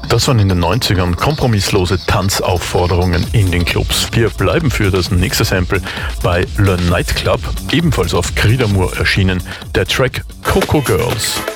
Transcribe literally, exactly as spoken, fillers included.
Das waren in den neunzigern kompromisslose Tanzaufforderungen in den Clubs. Wir bleiben für das nächste Sample bei Le Nightclub, ebenfalls auf Creed Amour erschienen, der Track Coco Girls.